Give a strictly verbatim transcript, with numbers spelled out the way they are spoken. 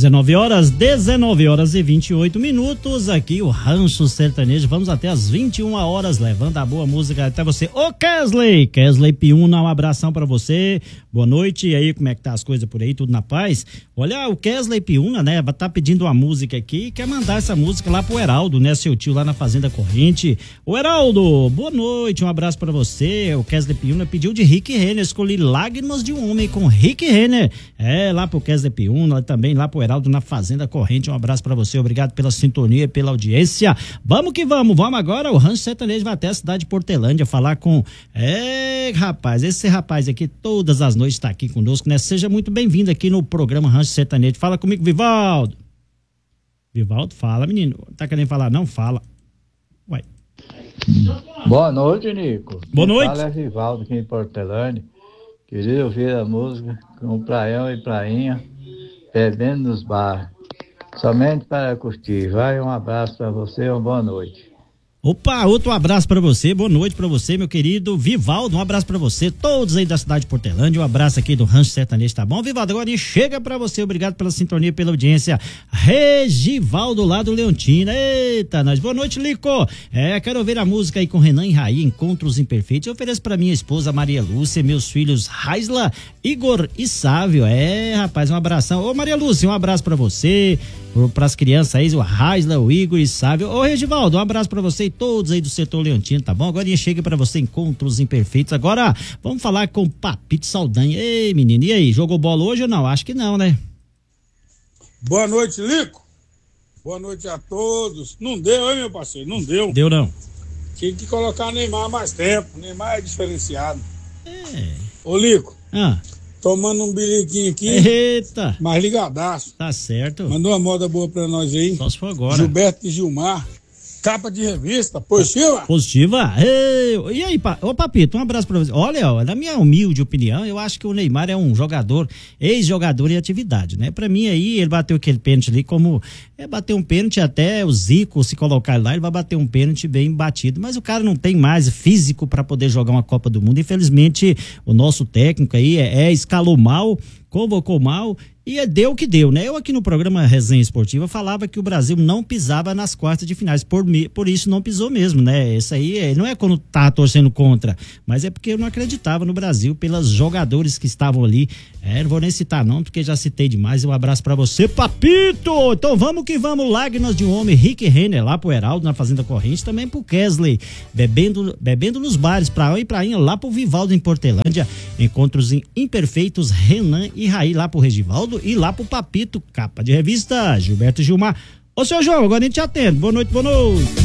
dezenove horas, dezenove horas e vinte e oito minutos, aqui o Rancho Sertanejo, vamos até as vinte e uma horas, levando a boa música até você. Ô Kesley, Kesley Piuna, um abração pra você, boa noite, e aí, como é que tá as coisas por aí, tudo na paz? Olha, o Kesley Piuna, né, tá pedindo uma música aqui, quer mandar essa música lá pro Heraldo, né, seu tio lá na Fazenda Corrente. Ô Heraldo, boa noite, um abraço pra você. O Kesley Piuna pediu de Rick Renner, escolhi Lágrimas de um Homem com Rick Renner, é, lá pro Kesley Piuna, também lá pro Heraldo na Fazenda Corrente. Um abraço pra você, obrigado pela sintonia, pela audiência. Vamos que vamos, vamos agora. O Rancho Sertanejo vai até a cidade de Portelândia falar com. É, rapaz, esse rapaz aqui todas as noites está aqui conosco, né? Seja muito bem-vindo aqui no programa Rancho Sertanejo. Fala comigo, Vivaldo. Vivaldo, fala, menino. Tá querendo falar? Não, fala. Uai. Boa noite, Nico. Boa Quem noite. fala é Vivaldo aqui em Portelândia. Queria ouvir a música com Praião e Prainha, bebendo nos bares. Somente para curtir. Vai, um abraço para você, uma boa noite. Opa, outro abraço pra você, boa noite pra você, meu querido Vivaldo, um abraço pra você, todos aí da cidade de Portelândia, um abraço aqui do Rancho Sertanejo, tá bom? Vivaldo, agora chega pra você, obrigado pela sintonia, pela audiência. Regivaldo lá do Leontina, eita, nós, boa noite, Lico. É, quero ouvir a música aí com Renan e Raí, Encontros Imperfeitos. Eu ofereço pra minha esposa Maria Lúcia, meus filhos Raisla, Igor e Sávio. É, rapaz, um abração. Ô Maria Lúcia, um abraço pra você, para as crianças aí, o Raisla, o Igor e Sávio. Ô Regivaldo, um abraço pra você e todos aí do setor leontino, tá bom? Agora chega pra você Encontros Imperfeitos. Agora vamos falar com o Papito Saldanha. Ei, menino, e aí, jogou bola hoje ou não? Acho que não, né? Boa noite, Lico. Boa noite a todos. Não deu, hein, meu parceiro? Não deu. Deu não. Tinha que colocar Neymar mais tempo. Neymar é diferenciado. É. Ô, Lico. Ah. Tomando um biliquinho aqui. Eita. Mais ligadaço. Tá certo. Mandou uma moda boa pra nós aí. Só se for agora. Gilberto e Gilmar. Capa de revista, positiva? Positiva? Ei, e aí, pa, ô Papito, um abraço pra você. Olha, ó, na minha humilde opinião, eu acho que o Neymar é um jogador, ex-jogador em atividade, né? Pra mim aí, ele bateu aquele pênalti ali como, é bater um pênalti até o Zico, se colocar lá, ele vai bater um pênalti bem batido, mas o cara não tem mais físico pra poder jogar uma Copa do Mundo. Infelizmente, o nosso técnico aí é, é escalou mal, convocou mal, e deu o que deu, né? Eu aqui no programa Resenha Esportiva falava que o Brasil não pisava nas quartas de finais, por, por isso não pisou mesmo, né? Isso aí não é quando tá torcendo contra, mas é porque eu não acreditava no Brasil pelos jogadores que estavam ali. É, não vou nem citar não, porque já citei demais. Um abraço pra você, Papito! Então vamos que vamos, Lágrimas de um Homem, Rick Renner lá pro Heraldo, na Fazenda Corrente, também pro Kesley, bebendo, bebendo nos bares, pra e prainha, lá pro Vivaldo em Portelândia, Encontros Imperfeitos, Renan e Raí, lá pro Regivaldo, e lá pro Papito, capa de revista, Gilberto e Gilmar. Ô, seu João, agora a gente atende. Boa noite, boa noite.